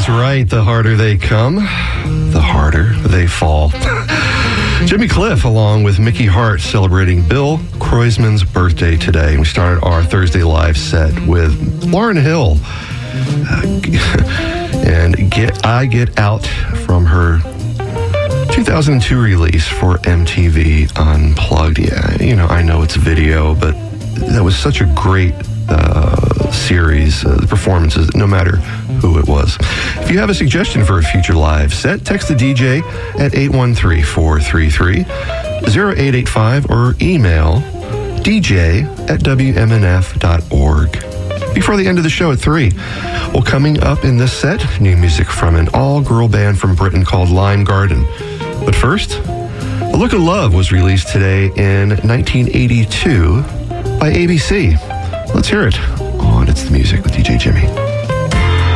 That's right. The harder they come, the harder they fall. Jimmy Cliff, along with Mickey Hart, celebrating Bill Kreuzman's birthday today. We started our Thursday live set with Lauryn Hill and Get Out from her 2002 release for MTV Unplugged. Yeah, you know, I know it's video, but that was such a great series, the performances, no matter who it was. If you have a suggestion for a future live set, text the DJ at 813-433-0885 or email dj@wmnf.org. Before the end of the show at 3. Well, coming up in this set, new music from an all-girl band from Britain called Lime Garden. But first, A Look of Love was released today in 1982 by ABC. Let's hear it on It's the Music with DJ Jimmy.